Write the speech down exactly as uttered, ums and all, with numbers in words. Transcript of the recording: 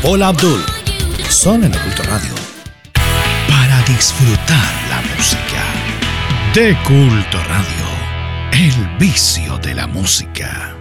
Hola Abdul. Son en Culto Radio. Para disfrutar la música. De Culto Radio. El vicio de la música.